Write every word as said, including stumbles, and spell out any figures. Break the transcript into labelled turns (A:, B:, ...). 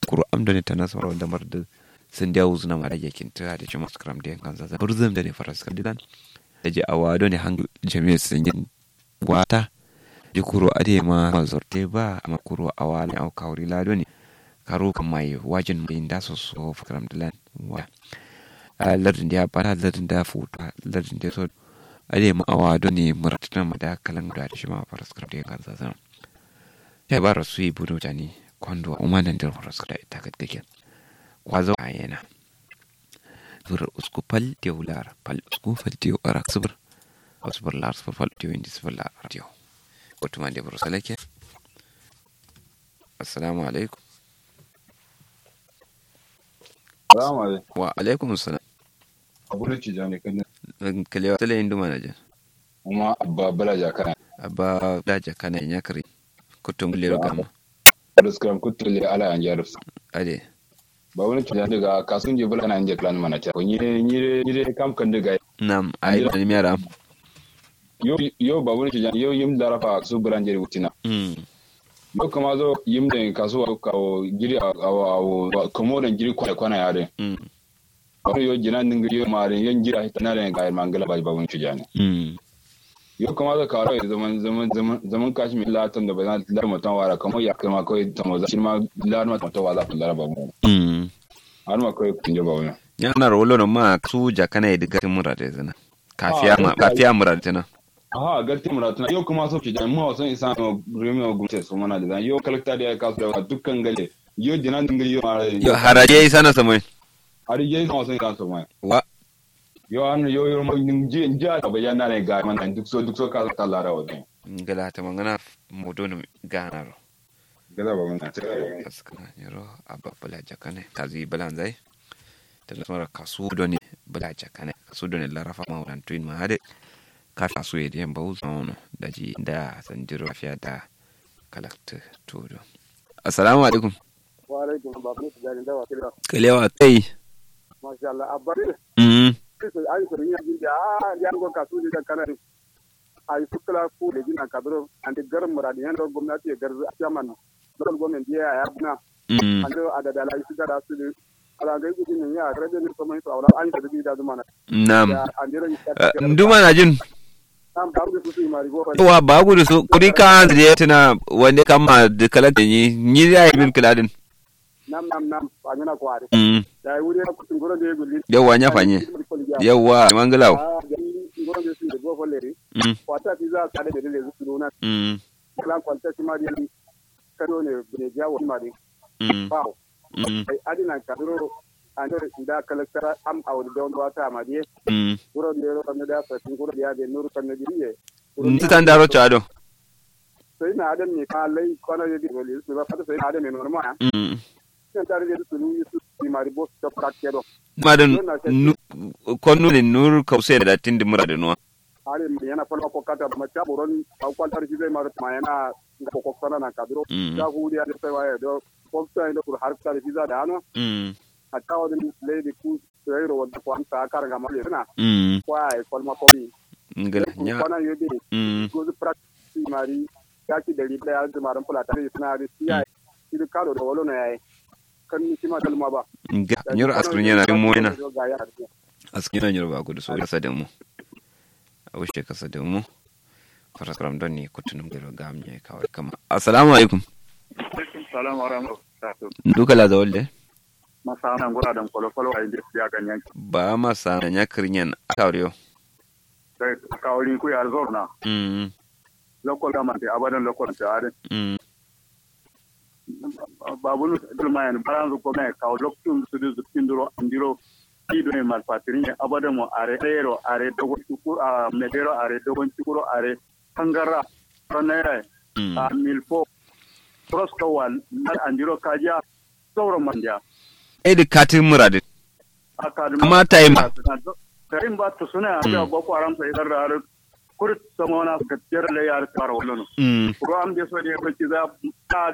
A: kuro am da ne ta nasara da mar da sun da uzuna mara yakin ta da kuma scrum da kan zaza burzum da ne faras kan da je awado ne hangu jami'a sun yi wata di kuro ade ma zorte ba amma kuro awale au kawri lado ne karo kan mai wajin mai da so so scrum da lan wa lardin da bara lardin da futa lardin da so ade ma awado ne murtana ma da kalan da shi ma faras scrum da kan zaza ya bara su yi budo tani kwando umanan da faras da ita gaggake kwazo ayena zur usku pal dewlar pal usku fal dew ara sabr asbar lar sabr fal dew indi sabr lar dew otuma de brusalake assalamu alaikum
B: Salamu alaikum.
A: wa alaikum assalam
B: Abuna ci jani kan
A: kalewa tale indu manaje
B: kuma abba balaja kana.
A: abba daja kana nyakri kutum lero gama
B: Da skram kuttule ala an jarus.
A: ade
B: Ba wani ci jani ga kasun je bala na anje plan mana ta. Ko nyire nyire nyire kam kan daga.
A: nam ai ni miara
B: Yo yo ba wani ci jani yo yim darafa su bulanje rutina.
A: mm
B: Yo kuma zo yim da kasu ka giri a a komodan giri kwana kwana yare.
A: mm
B: Ba yo jinan dinga yo mare yan gira hitana da ga mangala ba ba wani ci jani.
A: mm
B: Yo kuma zo karo zaman zaman zaman zaman kashi mi latan da ba na lar mutan wara kamar ya kama kai tamo za shi ma lar mutan wala ta lar ba mu.
A: mm
B: Har ma kai kun je ba wani.
A: yana rolo no ma su jakana idiga murade zana kafiya ma kafiya murade na
B: Aha, garti muratuna yau kuma so ki jan mu wasan isa no remi gumte so mana da yo kalakta da ka so da dukkan gale yo dinan dingali yo mara
A: yo haraje sana samai
B: ari je no wasan ka so mai
A: wa
B: yo an yo yo mo je ja ba yana ne ga man duk so duk so ka ta lara wa din
A: ngala ta mangana modono ganaro
B: gada ba mun ta
A: askana yaro abba bala jakane tazi balanzai ta mara kasu doni bala jakane kasu doni larafa ma wannan twin ma hade kafa su yedi yan bawu zono daji da sanjiro lafiya da kalakta todo assalamu alaikum
C: wa alaikum babu tijani da wakila
A: kalewa kai
C: masha Allah abari
A: mm
C: sai ai ko yin yin da ah ya go kasu da kana ai sukla ku da gina kadro ande garin muradi yan gwamnati ya garzu chairman local government ya ya buna
A: mm
C: ande adada la su da su ala ga gudin ya rage ne kuma su aula an da da zuma
A: nam
C: ande
A: nduma na jin
C: am da su su mari go
A: wa ba gudu su kuri ka da tana wanda kama da kalata ni ni ya yi bin kiladin
C: nam nam nam fanyana kwari
A: mm
C: da wuri na kutun goro da gulli
A: yawa nya fanye yawa mangalaw
C: ah goro da su da go foleri
A: mm
C: wata fiza ka da da da su nuna
A: mm
C: plan kwanta shi ma da kado ne ne jawo ma da
A: mm
C: bawo
A: mm
C: ai adina kadro an da kalakara am awdi don wata ma die
A: mm
C: goro ne ro kan da fa goro ya de nur kan ne die
A: ntan daro chado
C: sai na adam ne ka lai kwana da di wali su ba fata sai na adam ne normal
A: mm
C: sai tare da su ni su di mari bo to prakkedo
A: madan konnu ne nur kause da tindi murade no
C: ale yana falma ko kata ma ta boron au kwantar shi zai mara ma yana ko ko sana na kadro ta hudi ya sai waye do ko sai da kur har ta visa da ano
A: mm
C: hatta wadin lady ku sai ro wadda ko an ta kar ga mali na
A: mm
C: ko ai falma ko bi
A: ngala nya
C: kwana yodi
A: mm
C: ko zu practice mari ya ki da riba ya da maran fulata ne suna da siya shi da karo da walo na yayi kan ni ma dalma ba
A: ngala nyoro askrin yana mo ina askrin nyoro ba gudu so kasa da mu a wuce kasa da mu faraskaram don ne kutunum gero gamye kawai kama assalamu alaikum
C: salamu alaikum
A: duka la zawalde
C: masana ngora dan kolo kolo ay def ya ganyan
A: ba masana nya kirnyen akawriyo
C: sai kawri ku ya zorna
A: mm
C: local government abadan local tare
A: mm
C: babulu dulmayan baran ko me kaw loktun sudu zupinduro andiro ido e mal patrinye abadan mo are rero are dogo tukur a medero are dogo tukuro are kangara ronere a milfo proskawal mal andiro kaja sawro manja
A: edi katin murade amma time
C: karim ba to suna da boko haram sai dar kurit samona ka tiyar le yar karo lono
A: mm
C: ko am de so de ko ci za